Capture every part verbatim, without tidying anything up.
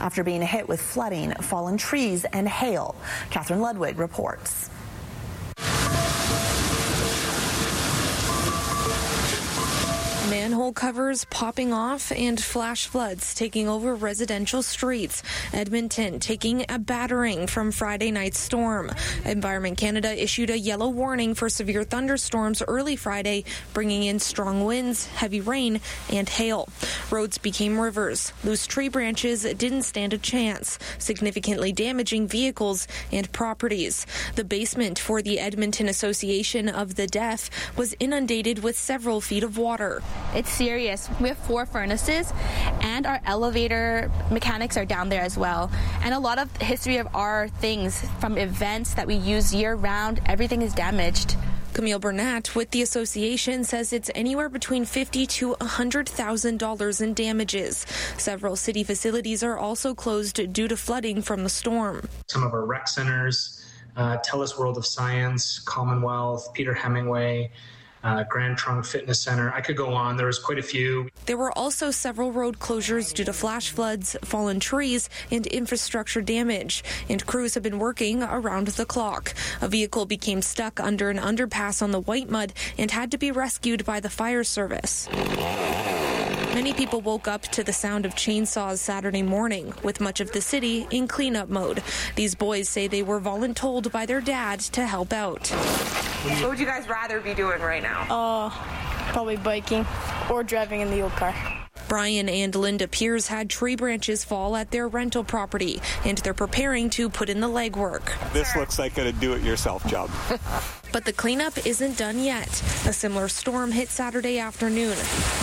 after being hit with flooding, fallen trees, and hail. Catherine Ludwig reports. Manhole covers popping off and flash floods taking over residential streets. Edmonton taking a battering from Friday night's storm. Environment Canada issued a yellow warning for severe thunderstorms early Friday, bringing in strong winds, heavy rain, and hail. Roads became rivers. Loose tree branches didn't stand a chance, significantly damaging vehicles and properties. The basement for the Edmonton Association of the Deaf was inundated with several feet of water. It's serious. We have four furnaces and our elevator mechanics are down there as well. And a lot of history of our things from events that we use year round, everything is damaged. Camille Burnett with the association says it's anywhere between fifty thousand dollars to one hundred thousand dollars in damages. Several city facilities are also closed due to flooding from the storm. Some of our rec centers, uh, TELUS World of Science, Commonwealth, Peter Hemingway, Uh, Grand Trunk Fitness Center. I could go on. There was quite a few. There were also several road closures due to flash floods, fallen trees, and infrastructure damage. And crews have been working around the clock. A vehicle became stuck under an underpass on the Whitemud and had to be rescued by the fire service. Many people woke up to the sound of chainsaws Saturday morning, with much of the city in cleanup mode. These boys say they were voluntold by their dad to help out. What would you guys rather be doing right now? Uh, probably biking or driving in the old car. Brian and Linda Pierce had tree branches fall at their rental property, and they're preparing to put in the legwork. This looks like a do-it-yourself job. But the cleanup isn't done yet. A similar storm hit Saturday afternoon,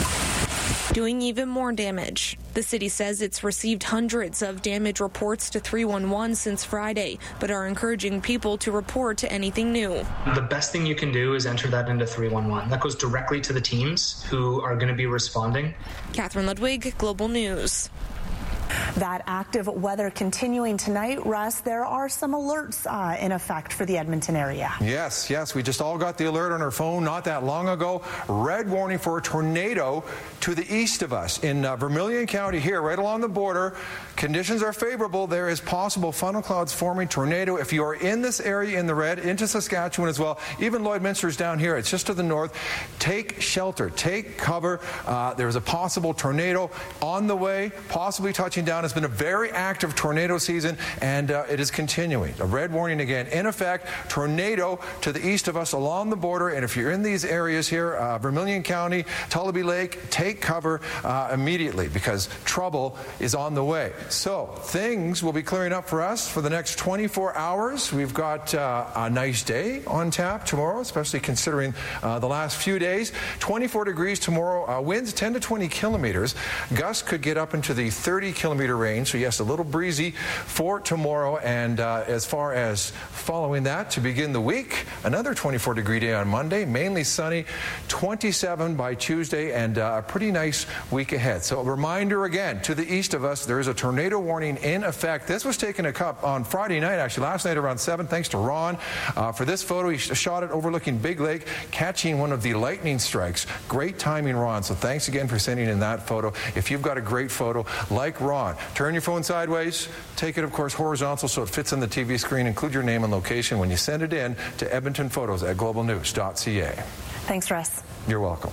doing even more damage. The city says it's received hundreds of damage reports to three one one since Friday, but are encouraging people to report anything new. The best thing you can do is enter that into three one one. That goes directly to the teams who are going to be responding. Catherine Ludwig, Global News. That active weather continuing tonight, Russ. There are some alerts uh, in effect for the Edmonton area. Yes, yes. We just all got the alert on our phone not that long ago. Red warning for a tornado to the east of us in uh, Vermilion County here, right along the border. Conditions are favorable. There is possible funnel clouds forming tornado. If you are in this area in the red, into Saskatchewan as well, even Lloydminster's down here, it's just to the north. Take shelter, take cover. Uh, there's a possible tornado on the way, possibly touching down. It's been a very active tornado season, and uh, it is continuing. A red warning again in effect. Tornado to the east of us along the border, and if you're in these areas here, uh, Vermilion County, Tullabee Lake, take cover uh, immediately because trouble is on the way. So things will be clearing up for us for the next twenty-four hours. We've got uh, a nice day on tap tomorrow, especially considering uh, the last few days. twenty-four degrees tomorrow, uh, winds ten to twenty kilometers. Gusts could get up into the thirty kilometer range, so yes, a little breezy for tomorrow. And uh, as far as following that, to begin the week, another twenty-four degree day on Monday, mainly sunny, twenty-seven by Tuesday, and uh, a pretty nice week ahead. So a reminder again, to the east of us, there is a tornado warning in effect. This was taken a cup on Friday night, actually last night around seven, thanks to Ron uh, for this photo. He shot it overlooking Big Lake, catching one of the lightning strikes. Great timing, Ron, so thanks again for sending in that photo. If you've got a great photo like Ron, turn your phone sideways, take it, of course, horizontal so it fits on the T V screen. Include your name and location when you send it in to Edmonton Photos at global news dot c a. Thanks, Russ. You're welcome.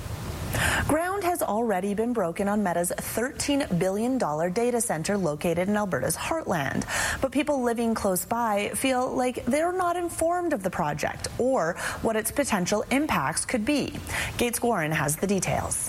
Ground has already been broken on Meta's thirteen billion dollars data center located in Alberta's heartland. But people living close by feel like they're not informed of the project or what its potential impacts could be. Gates Warren has the details.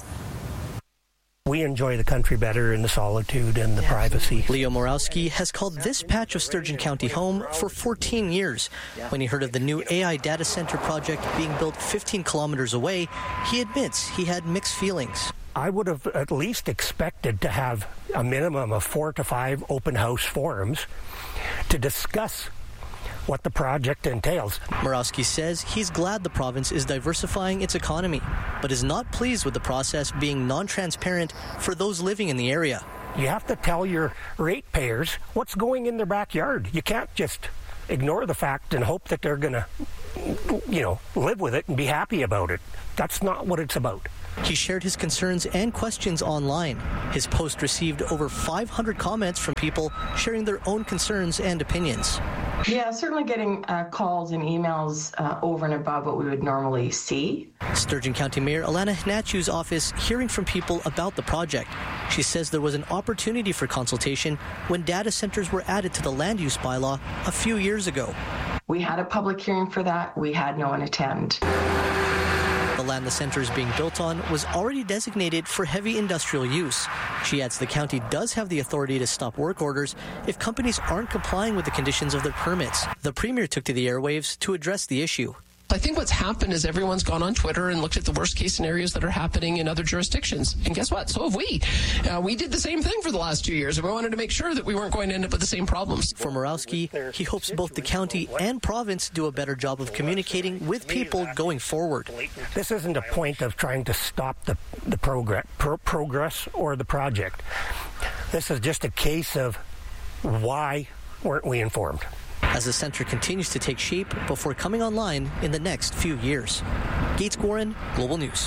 We enjoy the country better in the solitude and the privacy. Leo Morawski has called this patch of Sturgeon County home for fourteen years. When he heard of the new A I data center project being built fifteen kilometers away, he admits he had mixed feelings. I would have at least expected to have a minimum of four to five open house forums to discuss what the project entails. Morawski says he's glad the province is diversifying its economy, but is not pleased with the process being non-transparent for those living in the area. You have to tell your ratepayers what's going in their backyard. You can't just ignore the fact and hope that they're going to you know, live with it and be happy about it. That's not what it's about. He shared his concerns and questions online. His post received over five hundred comments from people sharing their own concerns and opinions. Yeah, certainly getting uh, calls and emails uh, over and above what we would normally see. Sturgeon County Mayor Alana Hnachu's office hearing from people about the project. She says there was an opportunity for consultation when data centers were added to the land use bylaw a few years ago. We had a public hearing for that. We had no one attend. The land the center is being built on was already designated for heavy industrial use. She adds the county does have the authority to stop work orders if companies aren't complying with the conditions of their permits. The premier took to the airwaves to address the issue. I think what's happened is everyone's gone on Twitter and looked at the worst case scenarios that are happening in other jurisdictions. And guess what? So have we. Uh, we did the same thing for the last two years, and we wanted to make sure that we weren't going to end up with the same problems. For Morawski, he hopes both the county and province do a better job of communicating with people going forward. This isn't a point of trying to stop the, the progress, pro- progress or the project. This is just a case of why weren't we informed? As the center continues to take shape before coming online in the next few years. Gates Gorin, Global News.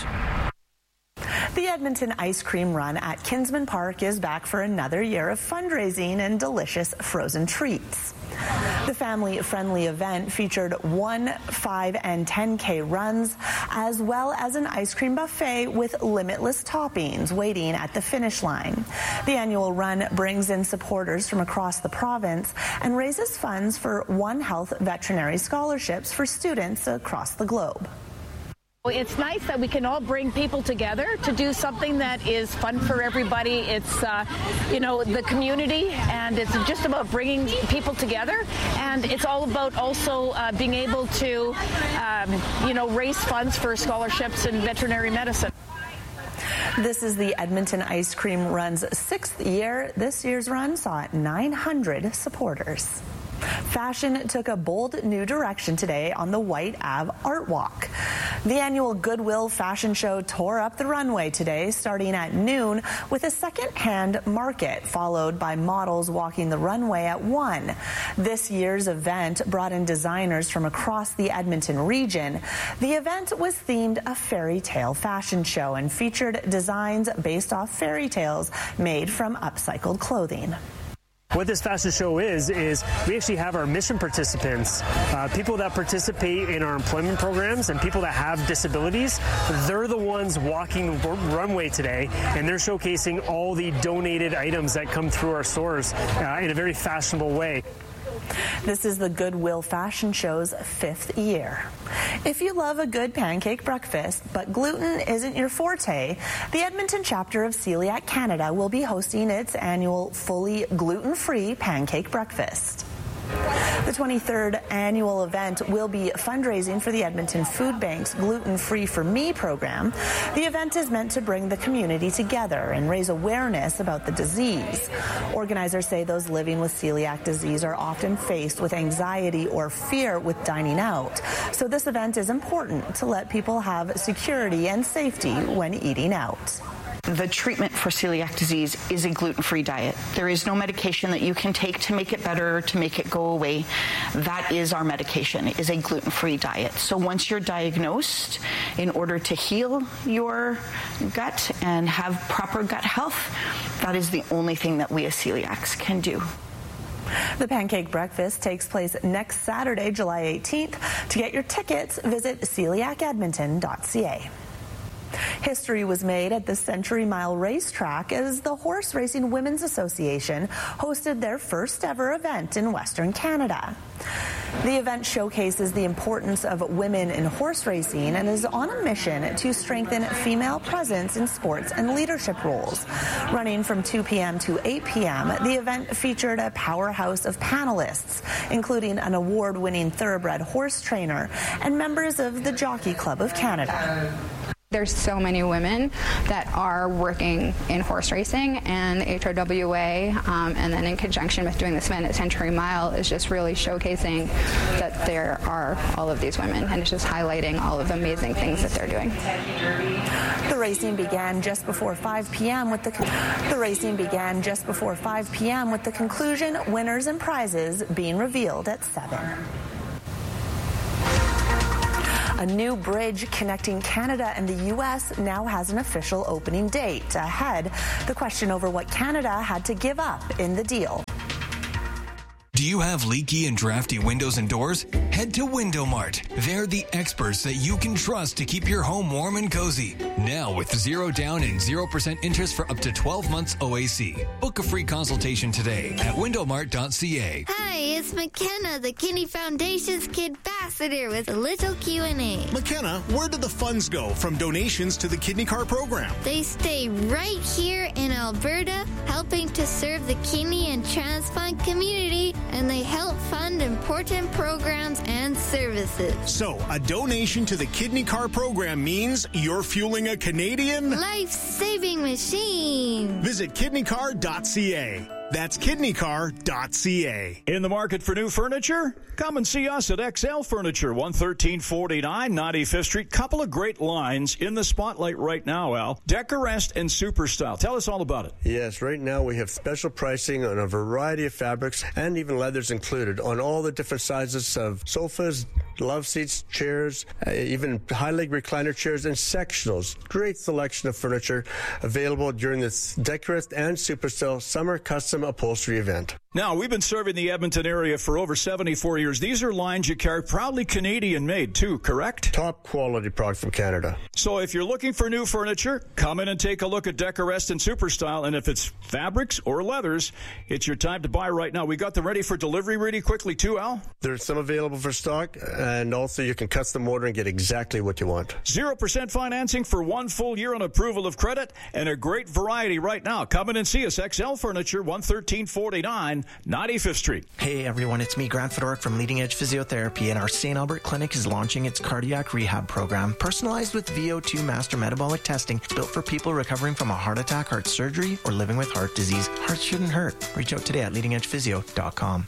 The Edmonton Ice Cream Run at Kinsman Park is back for another year of fundraising and delicious frozen treats. The family-friendly event featured one, five, and ten K runs, as well as an ice cream buffet with limitless toppings waiting at the finish line. The annual run brings in supporters from across the province and raises funds for One Health veterinary scholarships for students across the globe. It's nice that we can all bring people together to do something that is fun for everybody. It's, uh, you know, the community, and it's just about bringing people together. And it's all about also uh, being able to, um, you know, raise funds for scholarships in veterinary medicine. This is the Edmonton Ice Cream Run's sixth year. This year's run saw nine hundred supporters. Fashion took a bold new direction today on the White Ave Art Walk. The annual Goodwill Fashion Show tore up the runway today, starting at noon with a second-hand market, followed by models walking the runway at one. This year's event brought in designers from across the Edmonton region. The event was themed a fairy tale fashion show and featured designs based off fairy tales made from upcycled clothing. What this fashion show is, is we actually have our mission participants, uh, people that participate in our employment programs and people that have disabilities. They're the ones walking the runway today, and they're showcasing all the donated items that come through our stores uh, in a very fashionable way. This is the Goodwill Fashion Show's fifth year. If you love a good pancake breakfast, but gluten isn't your forte, the Edmonton chapter of Celiac Canada will be hosting its annual fully gluten-free pancake breakfast. The twenty-third annual event will be fundraising for the Edmonton Food Bank's Gluten Free for Me program. The event is meant to bring the community together and raise awareness about the disease. Organizers say those living with celiac disease are often faced with anxiety or fear with dining out. So this event is important to let people have security and safety when eating out. The treatment for celiac disease is a gluten-free diet. There is no medication that you can take to make it better, to make it go away. That is our medication, is a gluten-free diet. So once you're diagnosed, in order to heal your gut and have proper gut health, that is the only thing that we as celiacs can do. The Pancake Breakfast takes place next Saturday, July eighteenth. To get your tickets, visit celiac edmonton dot c a. History was made at the Century Mile Racetrack as the Horse Racing Women's Association hosted their first ever event in Western Canada. The event showcases the importance of women in horse racing and is on a mission to strengthen female presence in sports and leadership roles. Running from two p.m. to eight p.m., the event featured a powerhouse of panelists, including an award-winning thoroughbred horse trainer and members of the Jockey Club of Canada. There's so many women that are working in horse racing, and H R W A, um, and then in conjunction with doing this event at Century Mile, is just really showcasing that there are all of these women, and it's just highlighting all of the amazing things that they're doing. The racing began just before five p.m. with the the racing began just before five p.m. with the conclusion, winners and prizes being revealed at seven. A new bridge connecting Canada and the U S now has an official opening date. Ahead, the question over what Canada had to give up in the deal. Do you have leaky and drafty windows and doors? Head to Window Mart. They're the experts that you can trust to keep your home warm and cozy. Now with zero down and zero percent interest for up to twelve months O A C. Book a free consultation today at window mart dot c a. Hi, it's McKenna, the Kidney Foundation's Kid Ambassador, with a little Q and A. McKenna, where did the funds go from donations to the Kidney Car program? They stay right here in Alberta, helping to serve the kidney and transplant community, and they help fund important programs and services. So, a donation to the Kidney Car program means you're fueling a Canadian life-saving machine. Visit kidney car dot c a. That's kidney car dot c a. In the market for new furniture? Come and see us at X L Furniture, one thirteen forty-nine ninety-fifth Street. Couple of great lines in the spotlight right now, Al. Decorest and Superstyle. Tell us all about it. Yes, right now we have special pricing on a variety of fabrics and even leathers included on all the different sizes of sofas, love seats, chairs, uh, even high leg recliner chairs and sectionals. Great selection of furniture available during this Decorest and Superstyle Summer Custom Upholstery event. Now, we've been serving the Edmonton area for over seventy-four years. These are lines you carry, proudly Canadian-made, too, correct? Top quality product from Canada. So if you're looking for new furniture, come in and take a look at Decorest and Superstyle. And if it's fabrics or leathers, it's your time to buy right now. We got them ready for delivery really quickly, too, Al? There's some available for stock, and also you can custom order and get exactly what you want. zero percent financing for one full year on approval of credit, and a great variety right now. Come in and see us, X L Furniture, one thirteen forty-nine ninety-fifth Street. Hey everyone, it's me, Grant Fedoruk from Leading Edge Physiotherapy, and our Saint Albert Clinic is launching its cardiac rehab program, personalized with V O two master metabolic testing. It's built for people recovering from a heart attack, heart surgery, or living with heart disease. Hearts shouldn't hurt. Reach out today at leading edge physio dot com.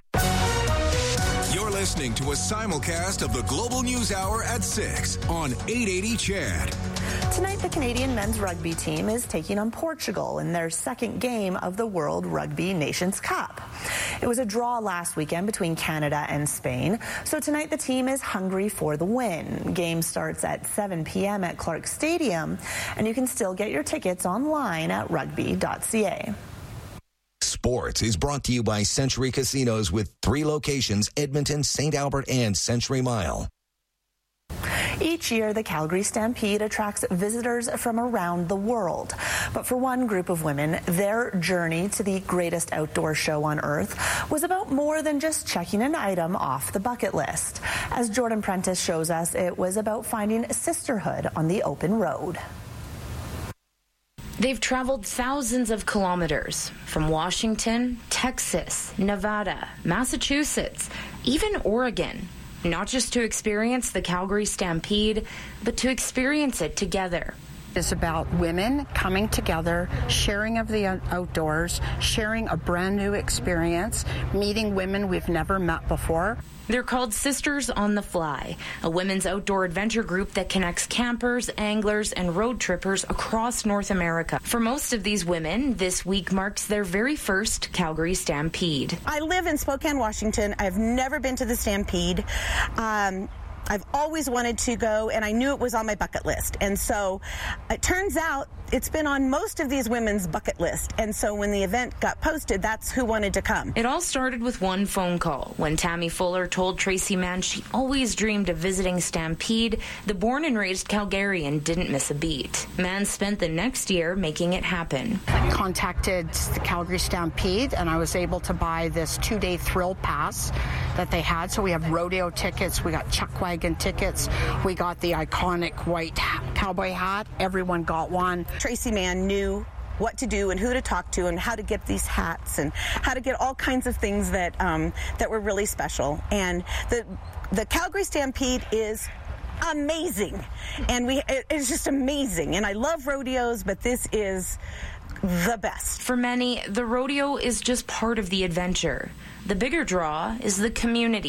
You're listening to a simulcast of the Global News Hour at six on eight eighty C H A D. Tonight, the Canadian men's rugby team is taking on Portugal in their second game of the World Rugby Nations Cup. It was a draw last weekend between Canada and Spain, so tonight the team is hungry for the win. Game starts at seven p.m. at Clark Stadium, and you can still get your tickets online at rugby dot c a. Sports is brought to you by Century Casinos with three locations, Edmonton, Saint Albert, and Century Mile. Each year, the Calgary Stampede attracts visitors from around the world. But for one group of women, their journey to the greatest outdoor show on earth was about more than just checking an item off the bucket list. As Jordan Prentice shows us, it was about finding sisterhood on the open road. They've traveled thousands of kilometers from Washington, Texas, Nevada, Massachusetts, even Oregon. Not just to experience the Calgary Stampede, but to experience it together. It's about women coming together, sharing of the outdoors, sharing a brand new experience, meeting women we've never met before. They're called Sisters on the Fly, a women's outdoor adventure group that connects campers, anglers, and road trippers across North America. For most of these women, this week marks their very first Calgary Stampede. I live in Spokane, Washington. I've never been to the Stampede. Um, I've always wanted to go, and I knew it was on my bucket list. And so it turns out it's been on most of these women's bucket list. And so when the event got posted, that's who wanted to come. It all started with one phone call when Tammy Fuller told Tracy Mann she always dreamed of visiting Stampede. The born and raised Calgarian didn't miss a beat. Mann spent the next year making it happen. I contacted the Calgary Stampede, and I was able to buy this two-day thrill pass that they had. So we have rodeo tickets, we got chuck wagon tickets, we got the iconic white cowboy hat. Everyone got one. Tracy Mann knew what to do and who to talk to and how to get these hats and how to get all kinds of things that um, that were really special. And the the Calgary Stampede is amazing, and we it, it's just amazing. And I love rodeos, but this is the best. For many, the rodeo is just part of the adventure. The bigger draw is the community.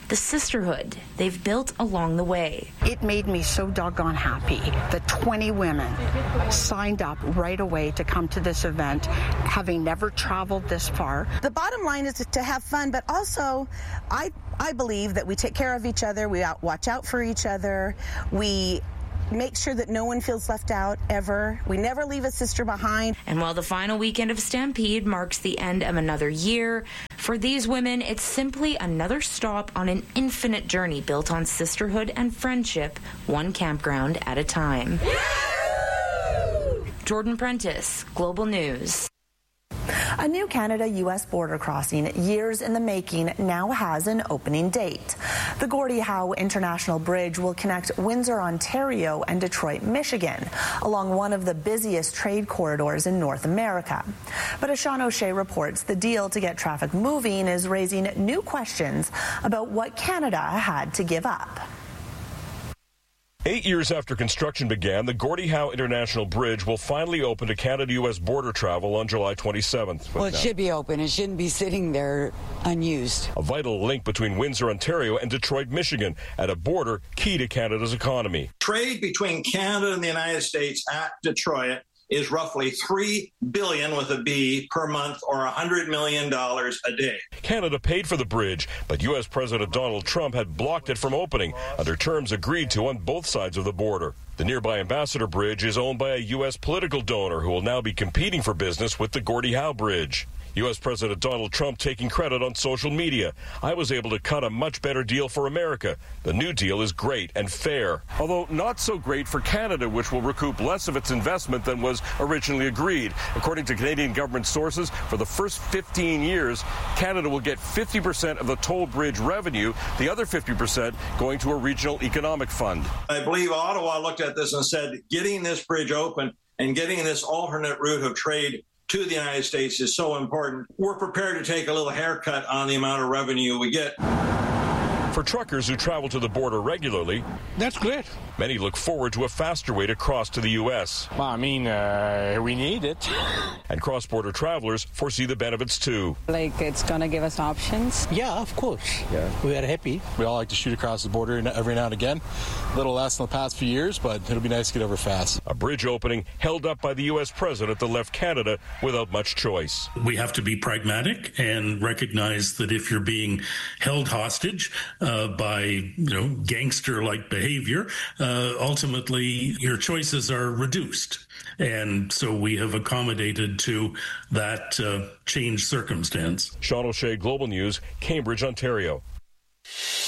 the sisterhood they've built along the way. It made me so doggone happy that twenty women signed up right away to come to this event, having never traveled this far. The bottom line is to have fun, but also I I believe that we take care of each other, we out, watch out for each other, we make sure that no one feels left out ever. We never leave a sister behind. And while the final weekend of Stampede marks the end of another year, for these women, it's simply another stop on an infinite journey built on sisterhood and friendship, one campground at a time. Jordan Prentice, Global News. A new Canada-U S border crossing, years in the making, now has an opening date. The Gordie Howe International Bridge will connect Windsor, Ontario and Detroit, Michigan, along one of the busiest trade corridors in North America. But as Sean O'Shea reports, the deal to get traffic moving is raising new questions about what Canada had to give up. Eight years after construction began, the Gordie Howe International Bridge will finally open to Canada-U S border travel on July twenty-seventh. Well, it should be open. It shouldn't be sitting there unused. A vital link between Windsor, Ontario and Detroit, Michigan, at a border key to Canada's economy. Trade between Canada and the United States at Detroit is roughly three billion dollars with a B per month, or one hundred million dollars a day. Canada paid for the bridge, but U S President Donald Trump had blocked it from opening under terms agreed to on both sides of the border. The nearby Ambassador Bridge is owned by a U S political donor who will now be competing for business with the Gordie Howe Bridge. U S President Donald Trump taking credit on social media. I was able to cut a much better deal for America. The new deal is great and fair, although not so great for Canada, which will recoup less of its investment than was originally agreed. According to Canadian government sources, for the first fifteen years, Canada will get fifty percent of the toll bridge revenue, the other fifty percent going to a regional economic fund. I believe Ottawa looked at this and said, getting this bridge open and getting this alternate route of trade to the United States is so important. We're prepared to take a little haircut on the amount of revenue we get. For truckers who travel to the border regularly, that's great. Many look forward to a faster way to cross to the U S. Well, I mean, uh, we need it. And cross-border travelers foresee the benefits too. Like, it's going to give us options? Yeah, of course. Yeah, we are happy. We all like to shoot across the border every now and again. A little less in the past few years, but it'll be nice to get over fast. A bridge opening held up by the U S president that left Canada without much choice. We have to be pragmatic and recognize that if you're being held hostage uh, by, you know, gangster-like behavior, uh, ultimately your choices are reduced. And so we have accommodated to that uh, changed circumstance. Sean O'Shea, Global News, Cambridge, Ontario.